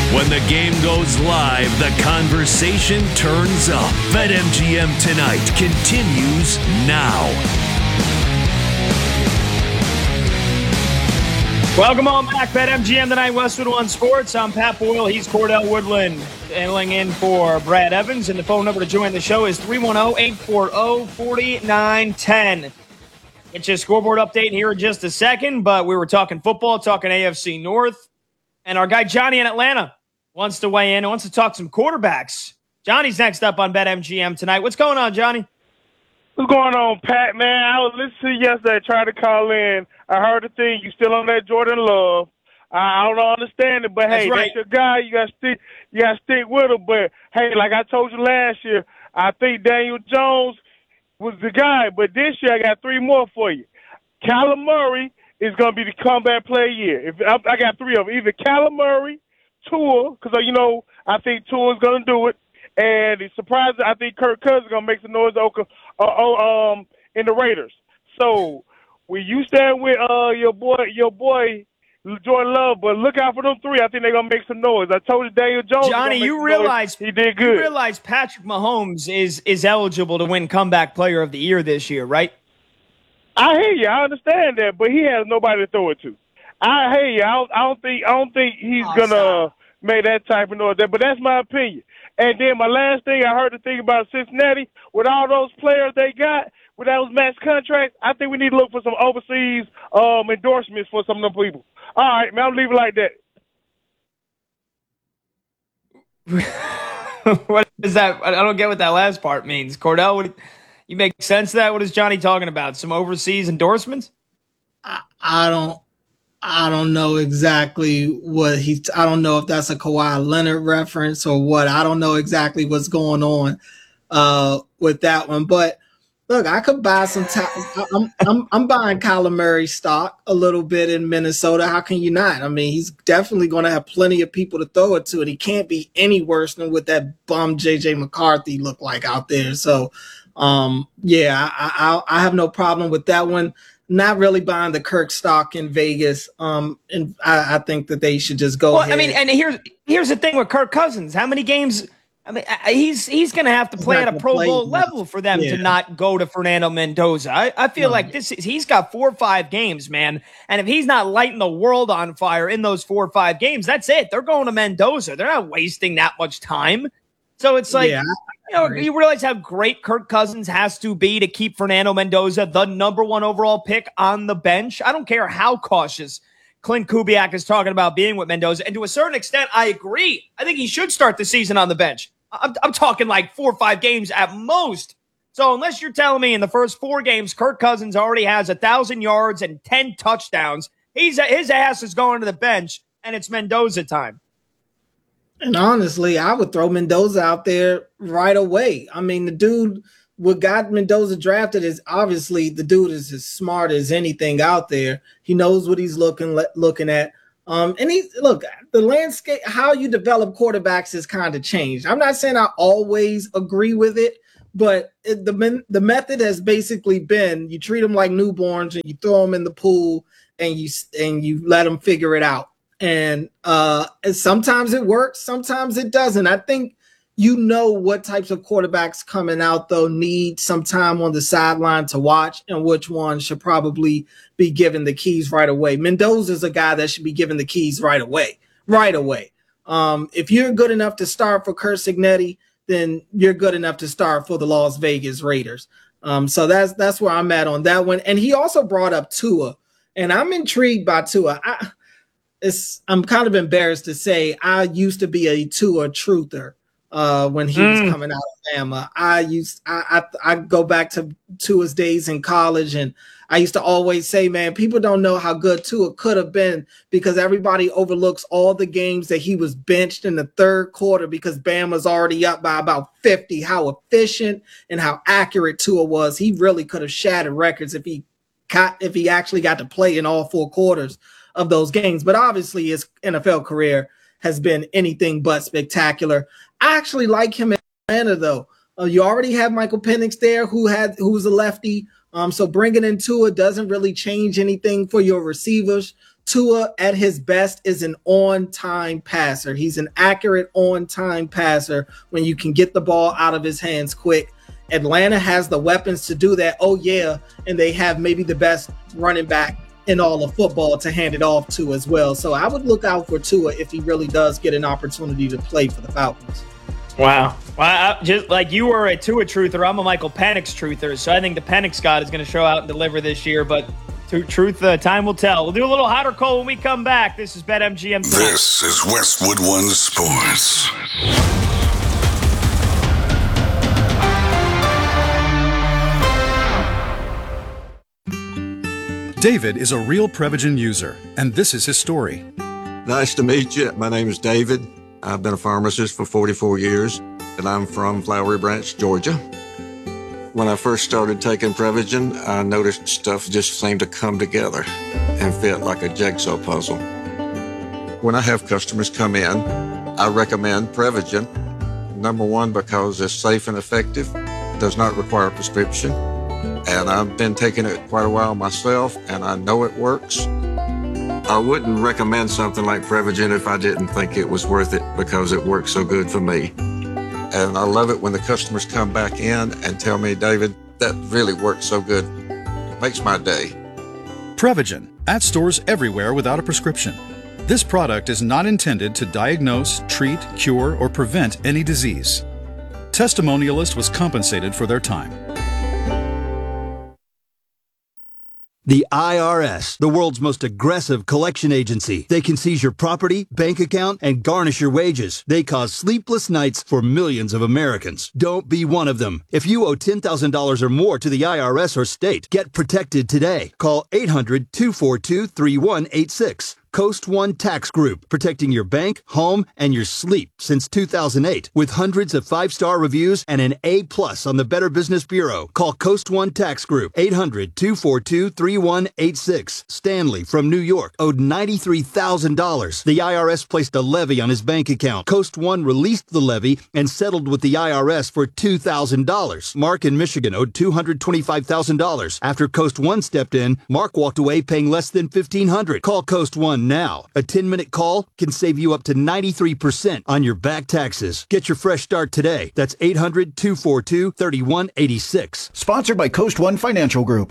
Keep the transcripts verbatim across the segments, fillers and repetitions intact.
When the game goes live, the conversation turns up. BetMGM Tonight continues now. Welcome on back, BetMGM Tonight, Westwood One Sports. I'm Pat Boyle. He's Cordell Woodland, filling in for Brad Evans. And the phone number to join the show is three one zero, eight four zero, four nine one zero. Get you a scoreboard update here in just a second, but we were talking football, talking A F C North. And our guy Johnny in Atlanta wants to weigh in and wants to talk some quarterbacks. Johnny's next up on BetMGM Tonight. What's going on, Johnny? What's going on, Pat, man? I was listening to you yesterday, tried to call in. I heard the thing. You still on that Jordan Love. I don't understand it, but, That's hey, right. that's your guy. You got to stick You got to stick with him. But, hey, like I told you last year, I think Daniel Jones was the guy. But this year I got three more for you. Kyler Murray is going to be the comeback player year. If I, I got three of them. Either Kyler Murray, Tua, because, you know, I think Tua is going to do it. And it's surprising, I think Kirk Cousins is going to make some noise uh, uh, um, in the Raiders. So when you stand with uh, your boy, your boy Jordan Love, but look out for them three. I think they're going to make some noise. I told you Daniel Jones. Johnny, you realize he did good. You realize Patrick Mahomes is is eligible to win comeback player of the year this year, right? I hear you. I understand that, but he has nobody to throw it to. I hear you. I don't, I don't think I don't think he's Oh, gonna stop. make that type of noise there. But that's my opinion. And then my last thing, I heard the thing about Cincinnati with all those players they got with those max contracts. I think we need to look for some overseas um, endorsements for some of them people. All right, man, I'll leave it like that. What is that? I don't get what that last part means. Cordell, what, you make sense of that? What is Johnny talking about? Some overseas endorsements? I, I don't. I don't know exactly what he. I don't know if that's a Kawhi Leonard reference or what. I don't know exactly what's going on uh, with that one. But look, I could buy some time. I'm, I'm I'm buying Kyler Murray stock a little bit in Minnesota. How can you not? I mean, he's definitely going to have plenty of people to throw it to, and he can't be any worse than what that bum J J McCarthy looked like out there. So, um, yeah, I, I I have no problem with that one. Not really buying the Kirk stock in Vegas. Um, and I, I think that they should just go Well, ahead. I mean, and here's here's the thing with Kirk Cousins. How many games? I mean, I- he's he's going to have to He's play not at a gonna Pro play Bowl much. level for them Yeah. to not go to Fernando Mendoza. I, I feel No. like this is he's got four or five games, man. And if he's not lighting the world on fire in those four or five games, that's it. They're going to Mendoza. They're not wasting that much time. So it's like, Yeah, you know, agree. you realize how great Kirk Cousins has to be to keep Fernando Mendoza the number one overall pick on the bench. I don't care how cautious Clint Kubiak is talking about being with Mendoza. And to a certain extent, I agree. I think he should start the season on the bench. I'm, I'm talking like four or five games at most. So unless you're telling me in the first four games, Kirk Cousins already has one thousand yards and ten touchdowns, he's his ass is going to the bench, and it's Mendoza time. And honestly, I would throw Mendoza out there right away. I mean, the dude, what got Mendoza drafted is obviously the dude is as smart as anything out there. He knows what he's looking looking at. Um, and he look, the landscape, how you develop quarterbacks has kind of changed. I'm not saying I always agree with it, but it, the the method has basically been you treat them like newborns and you throw them in the pool and you and you let them figure it out. And uh, and sometimes it works, sometimes it doesn't. I think you know what types of quarterbacks coming out, though, need some time on the sideline to watch and which one should probably be given the keys right away. Mendoza's a guy that should be given the keys right away, right away. Um, if you're good enough to start for Curt Cignetti, then you're good enough to start for the Las Vegas Raiders. Um, so that's that's where I'm at on that one. And he also brought up Tua, and I'm intrigued by Tua. I, It's, I'm kind of embarrassed to say I used to be a Tua truther uh, when he Mm. was coming out of Bama. I used I, I I go back to Tua's days in college, and I used to always say, man, people don't know how good Tua could have been because everybody overlooks all the games that he was benched in the third quarter because Bama's already up by about fifty. How efficient and how accurate Tua was. He really could have shattered records if he got if he actually got to play in all four quarters of those games. But obviously his N F L career has been anything but spectacular. I actually like him in Atlanta, though. Uh, you already have Michael Penix there, who had who's a lefty. Um, so bringing in Tua doesn't really change anything for your receivers. Tua at his best is an on-time passer. He's an accurate on-time passer when you can get the ball out of his hands quick. Atlanta has the weapons to do that. Oh, yeah. And they have maybe the best running back in all of football to hand it off to as well. So I would look out for Tua if he really does get an opportunity to play for the Falcons. Wow. Well, I, just like you were a Tua truther, I'm a Michael Penix truther. So I think the Penix God is going to show out and deliver this year. But to truth, uh, time will tell. We'll do a little hot or cold when we come back. This is BetMGM Tonight. This is Westwood One Sports. David is a real Prevagen user, and this is his story. Nice to meet you. My name is David. I've been a pharmacist for forty-four years, and I'm from Flowery Branch, Georgia. When I first started taking Prevagen, I noticed stuff just seemed to come together and fit like a jigsaw puzzle. When I have customers come in, I recommend Prevagen. Number one, because it's safe and effective, does not require a prescription. And I've been taking it quite a while myself, and I know it works. I wouldn't recommend something like Prevagen if I didn't think it was worth it because it works so good for me. And I love it when the customers come back in and tell me, David, that really works so good. It makes my day. Prevagen, at stores everywhere without a prescription. This product is not intended to diagnose, treat, cure, or prevent any disease. Testimonialist was compensated for their time. The I R S, the world's most aggressive collection agency. They can seize your property, bank account, and garnish your wages. They cause sleepless nights for millions of Americans. Don't be one of them. If you owe ten thousand dollars or more to the I R S or state, get protected today. Call eight hundred, two four two, three one eight six. Coast One Tax Group, protecting your bank, home, and your sleep since two thousand eight. With hundreds of five-star reviews and an A plus on the Better Business Bureau. Call Coast One Tax Group, eight hundred, two four two, three one eight six. Stanley from New York owed ninety-three thousand dollars. The I R S placed a levy on his bank account. Coast One released the levy and settled with the I R S for two thousand dollars. Mark in Michigan owed two hundred twenty-five thousand dollars. After Coast One stepped in, Mark walked away paying less than fifteen hundred dollars. Call Coast One now. A ten-minute call can save you up to ninety-three percent on your back taxes. Get your fresh start today. That's eight hundred, two four two, three one eight six. Sponsored by Coast One Financial Group.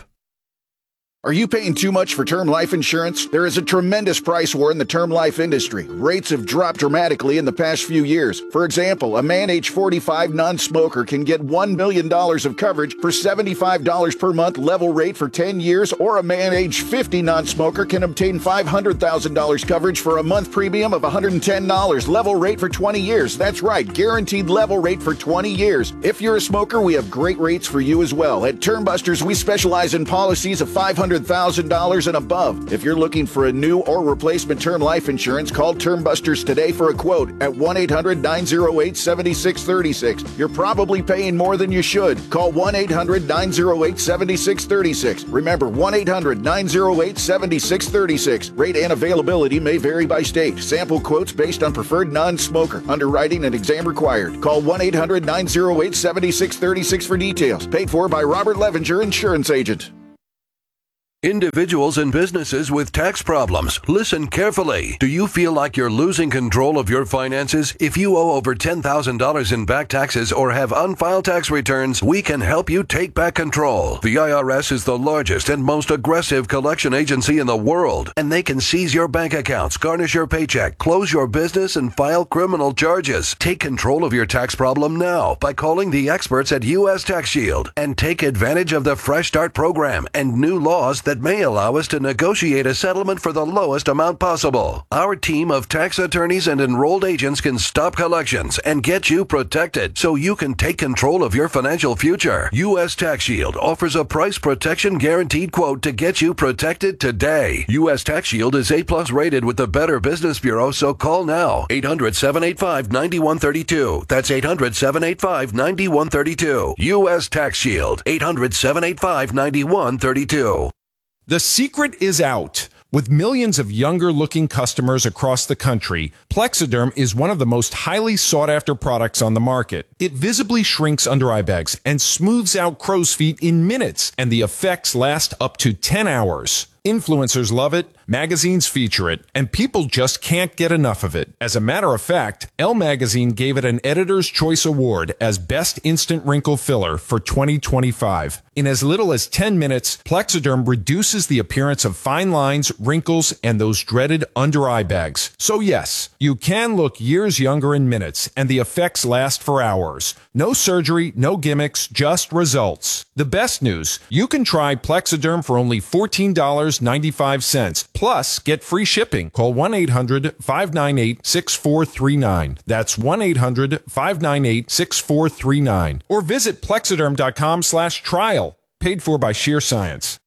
Are you paying too much for term life insurance? There is a tremendous price war in the term life industry. Rates have dropped dramatically in the past few years. For example, a man age forty-five non-smoker can get one million dollars of coverage for seventy-five dollars per month level rate for ten years, or a man age fifty non-smoker can obtain five hundred thousand dollars coverage for a month premium of one hundred ten dollars level rate for twenty years. That's right, guaranteed level rate for twenty years. If you're a smoker, we have great rates for you as well. At Term Busters, we specialize in policies of five hundred thousand dollars and above. If you're looking for a new or replacement term life insurance, call Term Busters today for a quote at one eight hundred, nine oh eight, seven six three six. You're probably paying more than you should. Call one eight hundred, nine oh eight, seven six three six. Remember, one eight hundred, nine oh eight, seven six three six. Rate and availability may vary by state. Sample quotes based on preferred non-smoker. Underwriting and exam required. Call one eight hundred, nine oh eight, seven six three six for details. Paid for by Robert Levenger, Insurance Agent. Individuals and businesses with tax problems, listen carefully. Do you feel like you're losing control of your finances? If you owe over ten thousand dollars in back taxes or have unfiled tax returns, we can help you take back control. The I R S is the largest and most aggressive collection agency in the world, and they can seize your bank accounts, garnish your paycheck, close your business, and file criminal charges. Take control of your tax problem now by calling the experts at U S Tax Shield and take advantage of the Fresh Start program and new laws that may allow us to negotiate a settlement for the lowest amount possible. Our team of tax attorneys and enrolled agents can stop collections and get you protected so you can take control of your financial future. U S Tax Shield offers a price protection guaranteed quote to get you protected today. U S Tax Shield is A plus rated with the Better Business Bureau, so call now. eight hundred, seven eight five, nine one three two. That's eight hundred, seven eight five, nine one three two. U S Tax Shield. eight hundred, seven eight five, nine one three two. The secret is out. With millions of younger-looking customers across the country, Plexiderm is one of the most highly sought-after products on the market. It visibly shrinks under-eye bags and smooths out crow's feet in minutes, and the effects last up to ten hours. Influencers love it, magazines feature it, and people just can't get enough of it. As a matter of fact, Elle Magazine gave it an Editor's Choice Award as Best Instant Wrinkle Filler for twenty twenty-five. In as little as ten minutes, Plexiderm reduces the appearance of fine lines, wrinkles, and those dreaded under-eye bags. So yes, you can look years younger in minutes, and the effects last for hours. No surgery, no gimmicks, just results. The best news, you can try Plexiderm for only fourteen dollars and ninety-five cents. Plus, get free shipping. Call one eight hundred, five nine eight, six four three nine. That's one eight hundred, five nine eight, six four three nine. Or visit Plexiderm dot com slash trial. Paid for by Sheer Science.